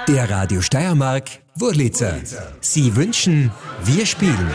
Der Radio Steiermark Wurlitzer. Sie wünschen, wir spielen.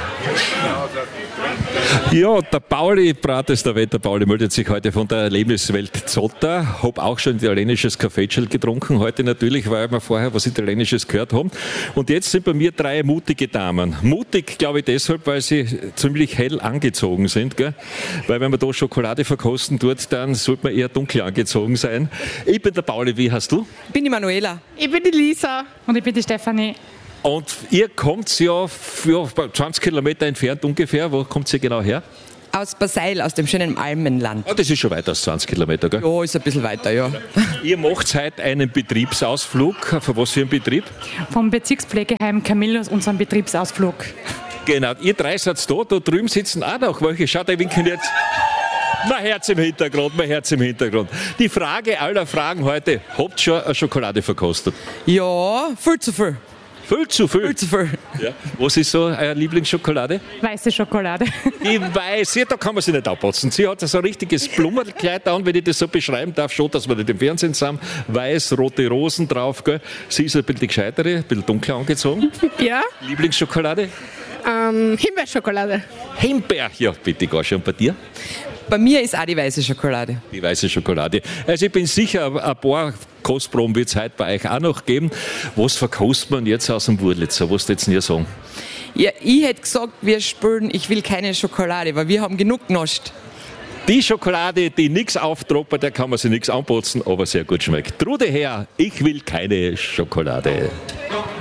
Ja, der Pauli Bratester, der Pauli meldet sich heute von der Erlebniswelt Zotter. Hab auch schon italienisches Kaffeetschel getrunken heute natürlich, weil wir vorher was Italienisches gehört haben. Und jetzt sind bei mir 3 mutige Damen. Mutig, glaube ich, deshalb, weil sie ziemlich hell angezogen sind. Gell? Weil wenn man da Schokolade verkosten tut, dann sollte man eher dunkel angezogen sein. Ich bin der Pauli, wie heißt du? Ich bin die Manuela. Ich bin die Lisa. Und ich bin die Stefanie. Und ihr kommt ja für 20 Kilometer entfernt ungefähr. Wo kommt ihr genau her? Aus Baseil, aus dem schönen Almenland. Ah, das ist schon weiter als 20 Kilometer, gell? Ja, ist ein bisschen weiter, ja. Ihr macht heute einen Betriebsausflug. Für was für einen Betrieb? Vom Bezirkspflegeheim Camillus, unserem Betriebsausflug. Genau, ihr 3 seid da drüben sitzen auch noch welche. Schaut, der winken jetzt. Mein Herz im Hintergrund, mein Herz im Hintergrund. Die Frage aller Fragen heute, habt ihr schon eine Schokolade verkostet? Ja, viel zu viel. Viel zu viel? Viel zu viel. Ja. Was ist so eure Lieblingsschokolade? Weiße Schokolade. Die weiße, da kann man sich nicht abputzen. Sie hat so ein richtiges Blumenkleid an, wenn ich das so beschreiben darf, schon, dass wir nicht im Fernsehen sind. Weiß, rote Rosen drauf, gell? Sie ist ein bisschen gescheitere, ein bisschen dunkler angezogen. Ja, Lieblingsschokolade? Himbeerschokolade. Himbeer, ja bitte, gar schon bei dir. Bei mir ist auch die weiße Schokolade. Die weiße Schokolade. Also ich bin sicher, ein paar Kostproben wird es heute bei euch auch noch geben. Was verkostet man jetzt aus dem Wurlitzer? Was würdet ihr sagen? Ja, ich hätte gesagt, wir spielen, ich will keine Schokolade, weil wir haben genug genascht. Die Schokolade, die nichts auftroppt, der kann man sich nichts anputzen, aber sehr gut schmeckt. Trude her, ich will keine Schokolade.